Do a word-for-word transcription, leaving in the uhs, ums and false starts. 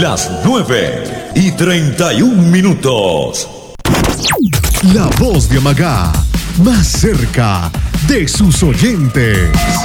Las nueve y treinta y un minutos. La voz de Amagá, más cerca de sus oyentes.